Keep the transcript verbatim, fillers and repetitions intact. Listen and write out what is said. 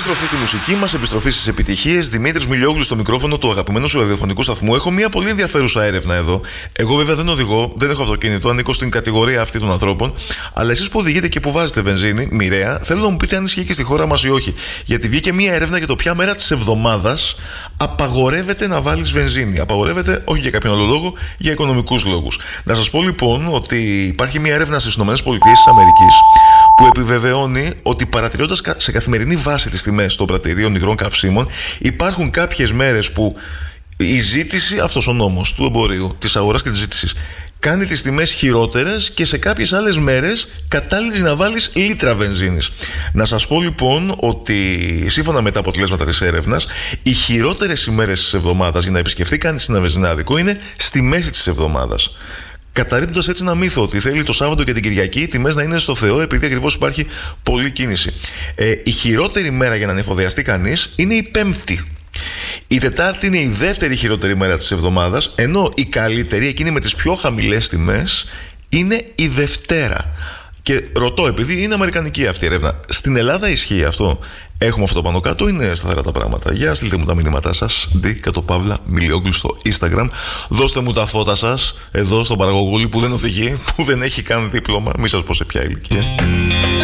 Επιστροφή στη μουσική μας, επιστροφή στις επιτυχίες. Δημήτρης Μιλιόγλου στο μικρόφωνο του αγαπημένου σου ραδιοφωνικού σταθμού. Έχω μια πολύ ενδιαφέρουσα έρευνα εδώ. Εγώ βέβαια δεν οδηγώ, δεν έχω αυτοκίνητο, ανήκω στην κατηγορία αυτή των ανθρώπων. Αλλά εσείς που οδηγείτε και που βάζετε βενζίνη, μοιραία, θέλω να μου πείτε αν ισχύει και στη χώρα μας ή όχι. Γιατί βγήκε μια έρευνα για το ποια μέρα της εβδομάδας απαγορεύεται να βάλεις βενζίνη. Απαγορεύεται όχι για κάποιον άλλο λόγο, για οικονομικούς λόγους. Να σας πω λοιπόν ότι υπάρχει μια έρευνα στις ΗΠΑ που επιβεβαιώνει ότι παρατηρώντας σε καθημερινή βάση τις τιμές των πρατηρίων υγρών καυσίμων, υπάρχουν κάποιες μέρες που η ζήτηση, αυτός ο νόμος του εμπορίου, της αγοράς και της ζήτησης, κάνει τις τιμές χειρότερες και σε κάποιες άλλες μέρες κατάλληλες να βάλεις λίτρα βενζίνης. Να σας πω λοιπόν ότι σύμφωνα με τα αποτελέσματα της έρευνας, οι χειρότερες ημέρες της εβδομάδας για να επισκεφθεί κανείς ένα βενζινάδικο είναι στη μέση της εβδομάδας. Καταρρίπτοντας έτσι ένα μύθο ότι θέλει το Σάββατο και την Κυριακή οι τιμές να είναι στο Θεό, επειδή ακριβώς υπάρχει πολλή κίνηση. Ε, η χειρότερη μέρα για να ανεφοδιαστεί κανείς είναι η Πέμπτη. Η Τετάρτη είναι η δεύτερη χειρότερη μέρα της εβδομάδας, ενώ η καλύτερη, εκείνη με τις πιο χαμηλές τιμές, είναι η Δευτέρα. Και ρωτώ, επειδή είναι αμερικανική αυτή η έρευνα, στην Ελλάδα ισχύει αυτό? Έχουμε αυτό πάνω κάτω, είναι σταθερά τα πράγματα? Για στείλτε μου τα μηνύματά σας, Ντι κατ' Παύλα Μιλιόγλου στο Instagram. Δώστε μου τα φώτα σας εδώ στον παραγωγούλη που δεν οδηγεί, που δεν έχει καν δίπλωμα, μη σας πω σε ποια ηλικία.